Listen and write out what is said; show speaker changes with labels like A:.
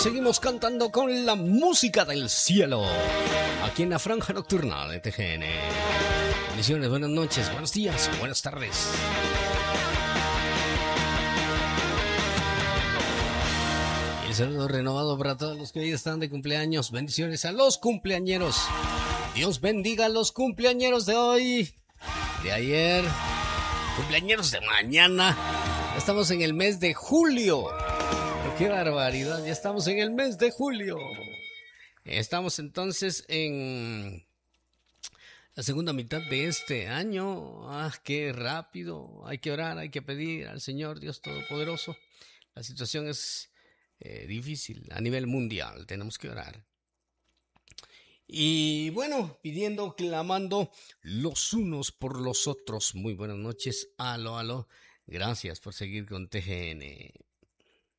A: Seguimos cantando con la música del cielo, aquí en la franja nocturna de TGN. Bendiciones, buenas noches, buenos días, buenas tardes. Y el saludo renovado para todos los que hoy están de cumpleaños. Bendiciones a los cumpleañeros. Dios bendiga a los cumpleañeros de hoy, de ayer, cumpleañeros de mañana. Estamos en el mes de julio. ¡Qué barbaridad! Ya estamos en el mes de julio. Estamos entonces en la segunda mitad de este año. ¡Ah, qué rápido! Hay que orar, hay que pedir al Señor Dios Todopoderoso. La situación es difícil a nivel mundial. Tenemos que orar. Y bueno, pidiendo, clamando los unos por los otros. Muy buenas noches. Aló, aló. Gracias por seguir con TGN.